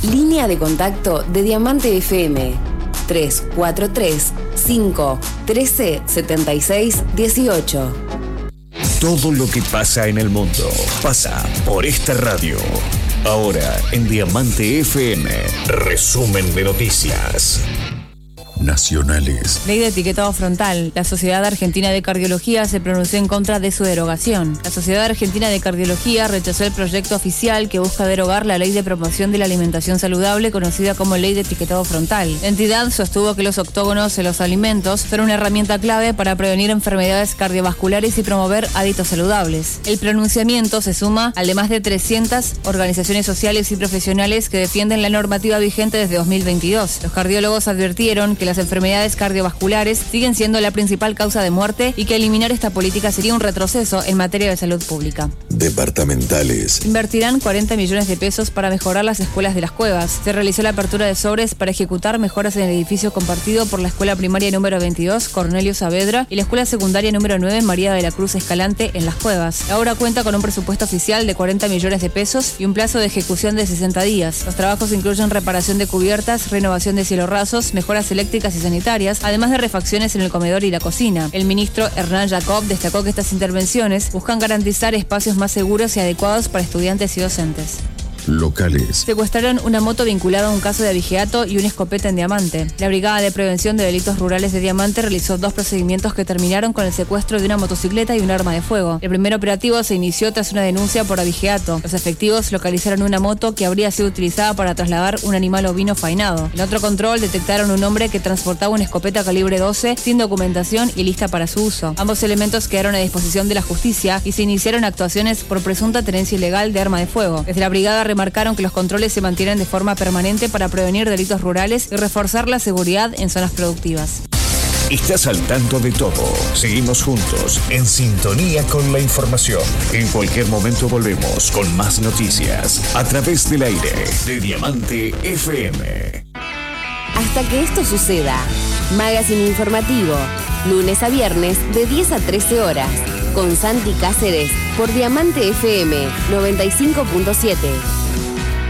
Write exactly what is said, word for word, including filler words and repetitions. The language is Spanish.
Línea de contacto de Diamante F M tres cuatro tres, cinco, uno tres, siete seis, uno ocho. Todo lo que pasa en el mundo pasa por esta radio. Ahora en Diamante F M, resumen de noticias nacionales. Ley de etiquetado frontal. La Sociedad Argentina de Cardiología se pronunció en contra de su derogación. La Sociedad Argentina de Cardiología rechazó el proyecto oficial que busca derogar la Ley de Promoción de la Alimentación Saludable, conocida como Ley de Etiquetado Frontal. La entidad sostuvo que los octógonos en los alimentos son una herramienta clave para prevenir enfermedades cardiovasculares y promover hábitos saludables. El pronunciamiento se suma al de más de trescientas organizaciones sociales y profesionales que defienden la normativa vigente desde dos mil veintidós. Los cardiólogos advirtieron que la Las enfermedades cardiovasculares siguen siendo la principal causa de muerte y que eliminar esta política sería un retroceso en materia de salud pública. Departamentales. Invertirán cuarenta millones de pesos para mejorar las escuelas de las cuevas. Se realizó la apertura de sobres para ejecutar mejoras en el edificio compartido por la escuela primaria número veintidós, Cornelio Saavedra, y la escuela secundaria número nueve, María de la Cruz Escalante, en las cuevas. La obra cuenta con un presupuesto oficial de cuarenta millones de pesos y un plazo de ejecución de sesenta días. Los trabajos incluyen reparación de cubiertas, renovación de cielorrasos, mejoras eléctricas y sanitarias, además de refacciones en el comedor y la cocina. El ministro Hernán Jacob destacó que estas intervenciones buscan garantizar espacios más seguros y adecuados para estudiantes y docentes. Locales. Secuestraron una moto vinculada a un caso de abigeato y una escopeta en Diamante. La Brigada de Prevención de Delitos Rurales de Diamante realizó dos procedimientos que terminaron con el secuestro de una motocicleta y un arma de fuego. El primer operativo se inició tras una denuncia por abigeato. Los efectivos localizaron una moto que habría sido utilizada para trasladar un animal ovino faenado. En otro control detectaron un hombre que transportaba una escopeta calibre doce sin documentación y lista para su uso. Ambos elementos quedaron a disposición de la justicia y se iniciaron actuaciones por presunta tenencia ilegal de arma de fuego. Desde la brigada remarcaron que los controles se mantienen de forma permanente para prevenir delitos rurales y reforzar la seguridad en zonas productivas. Estás al tanto de todo. Seguimos juntos, en sintonía con la información. En cualquier momento volvemos con más noticias a través del aire de Diamante F M. Hasta que esto suceda, Magazine Informativo, lunes a viernes de diez a trece horas, con Santi Cáceres por Diamante F M noventa y cinco punto siete.